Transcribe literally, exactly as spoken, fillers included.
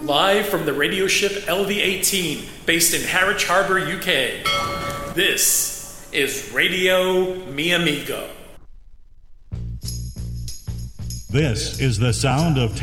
Live from the radio ship L V eighteen, based in Harwich Harbour, U K. This is Radio Mi Amigo. This is the sound of